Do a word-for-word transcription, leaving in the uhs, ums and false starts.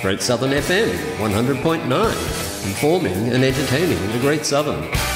Great Southern F M, one hundred point nine, informing and entertaining the Great Southern.